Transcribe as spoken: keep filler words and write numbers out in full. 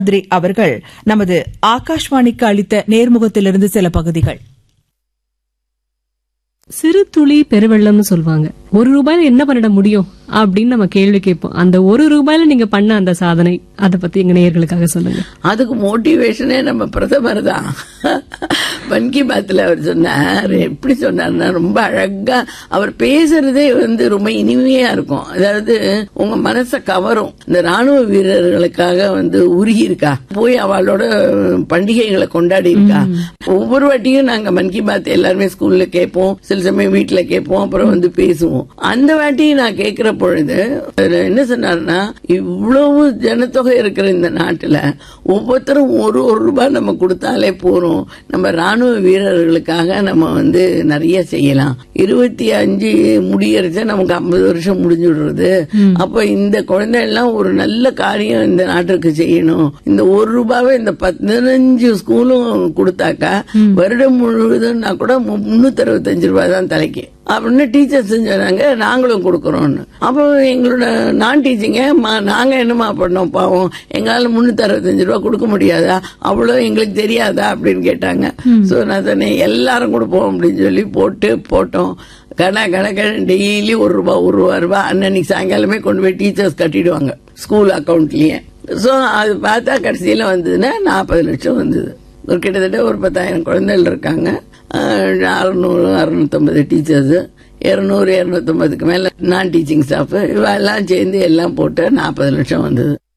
அவர்கள் நமது ஆகாஷ்வாணிக்கு அளித்த நேர்முகத்திலிருந்து சில பகுதிகள். சிறு துளி பெருவெள்ளம்னு சொல்லுவாங்க. ஒரு ரூபாயில என்ன பண்ணிட முடியும் அப்படின்னு நம்ம கேள்வி கேட்போம். அந்த ஒரு ரூபாயில நீங்க பண்ண அந்த சாதனை, அதை பத்தி எங்க நேயர்களுக்காக சொல்லுங்க. அதுக்கு மோட்டிவேஷனே நம்ம பிரதமர் தான். மன் கி பாத்ல அவர் சொன்னார். எப்படி சொன்னார்னா, ரொம்ப அழகா அவர் பேசுறதே வந்து ரொம்ப இனிமையா இருக்கும். அதாவது உங்க மனசை கவரும். இந்த ராணுவ வீரர்களுக்காக வந்து உருகி இருக்கா, போய் அவளோட பண்டிகைகளை கொண்டாடி இருக்கா. ஒவ்வொரு வாட்டியும் நாங்க மன் கி பாத் எல்லாருமே ஸ்கூல்ல கேட்போம், சில சமயம் வீட்டுல கேட்போம், அப்புறம் வந்து பேசுவோம். அந்த வாட்டியும் நான் கேட்கிற பொழுது என்ன சொன்னார்னா, இவ்வளவு ஜனத்தொகை இருக்கிற இந்த நாட்டுல ஒவ்வொருத்தரும் ஒரு ஒரு ரூபாய் நம்ம கொடுத்தாலே போறோம், நம்ம ராணுவ வீரர்களுக்காக நம்ம வந்து நிறைய செய்யலாம். இருபத்தி அஞ்சு முடியறச்ச நமக்கு ஐம்பது வருஷம் முடிஞ்சுடுறது. அப்ப இந்த குழந்தை எல்லாம் ஒரு நல்ல காரியம் இந்த நாட்டுக்கு செய்யணும். இந்த ஒரு ரூபாவை இந்த பதினஞ்சு ஸ்கூலும் கொடுத்தாக்கா வருடம் முழுவதும்னா கூட முன்னூத்தி அறுபத்தஞ்சு ரூபாய் தான் தலைக்கு அப்படின்னு டீச்சர்ஸ் சொன்னாங்க. நாங்களும் கொடுக்கறோம்னு. அப்போ எங்களோட நான் டீச்சிங்க, நாங்க என்னமா பண்ணோம் பாவம், எங்களால முன்னூத்தி அறுபத்தஞ்சு ரூபாய் கொடுக்க முடியாதா, அவ்வளவு எங்களுக்கு தெரியாதா அப்படின்னு கேட்டாங்க. சோ நான் சொன்னேன், எல்லாரும் கொடுப்போம் அப்படின்னு சொல்லி போட்டு போட்டோம். கண கணக்கு டெய்லி ஒரு ரூபா ஒரு ரூபா ரூபாய் அன்னன்னைக்கு சாயங்காலமே கொண்டு போய் டீச்சர்ஸ் கட்டிடுவாங்க ஸ்கூல் அக்கௌண்ட்லயே. சோ அது பார்த்தா கடைசியில வந்ததுன்னா நாற்பது லட்சம் வந்தது. ஒரு கிட்டத்தட்ட ஒரு பத்தாயிரம் குழந்தைகள் இருக்காங்க. அறுநூறு அறுநூத்தி ஐம்பது டீச்சர்ஸ், இருநூறு இருநூத்தி ஐம்பதுக்கு மேல நான் டீச்சிங் ஸ்டாஃப், இவெல்லாம் சேர்ந்து எல்லாம் போட்டு நாற்பது லட்சம் வந்தது.